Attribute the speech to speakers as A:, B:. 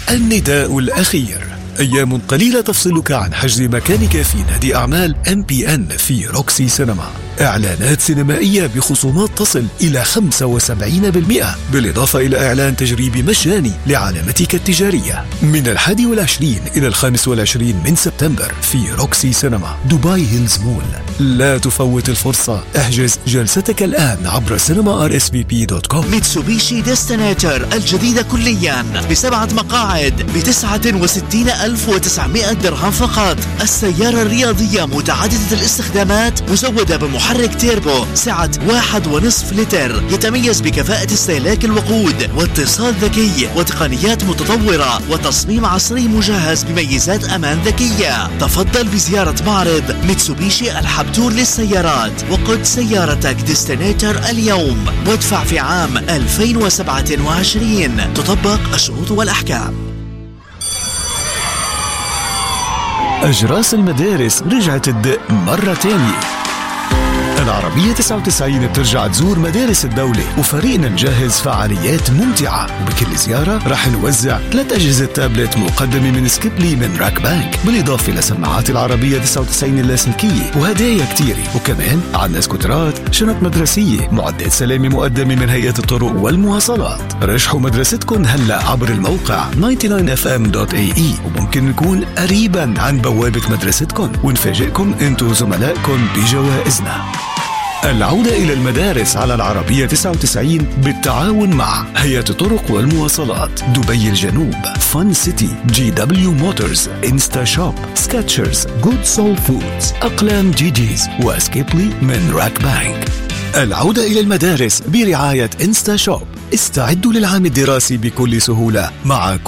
A: النداء الأخير: أيام قليلة تفصلك عن حجز مكانك في نادي أعمال MPN في روكسي سينما. إعلانات سينمائية بخصومات تصل إلى 75%، بالإضافة إلى إعلان تجريبي مجاني لعلامتك التجارية من 21 إلى 25 من سبتمبر في روكسي سينما دبي هيلز مول. لا تفوت الفرصة، احجز جلستك الآن عبر cinema.rsvp.com.
B: ميتسوبيشي ديستنيتر الجديدة كليا ب7 مقاعد ب69,900 درهم فقط. السيارة الرياضية متعددة الاستخدامات مزودة بمحرك تيربو سعة 1.5 لتر، يتميز بكفاءة استهلاك الوقود واتصال ذكي وتقنيات متطورة وتصميم عصري مجهز بميزات أمان ذكية. تفضل بزيارة معرض ميتسوبيشي الحبتور للسيارات وقد سيارتك ديستنيتر اليوم وادفع في عام 2027. تطبق الشروط والأحكام.
A: أجراس المدارس رجعت تدق مرة تانية. العربية 99 بترجع تزور مدارس الدولة، وفريقنا نجهز فعاليات ممتعة، وبكل زيارة رح نوزع 3 أجهزة تابلت مقدمة من سكيبلي من راك بانك، بالإضافة لسماعات العربية 99 اللاسلكية وهدايا كتيرة. وكمان عنا سكوترات، شنط مدرسية، معدات سلامة مقدمة من هيئة الطرق والمواصلات. رشحوا مدرستكم هلأ عبر الموقع 99fm.ae، وممكن نكون قريبا عن بوابة مدرستكم ونفاجئكم انتو زملائكم بجوائزنا. العودة إلى المدارس على العربية 99 بالتعاون مع هيئة الطرق والمواصلات، دبي الجنوب، فن سيتي، GW موتورز، انستا شوب، سكاتشرز، جود سول فودز، أقلام جيجيز، وسكيبلي من راك بانك. العودة إلى المدارس برعاية انستا شوب. استعدوا للعام الدراسي بكل سهولة مع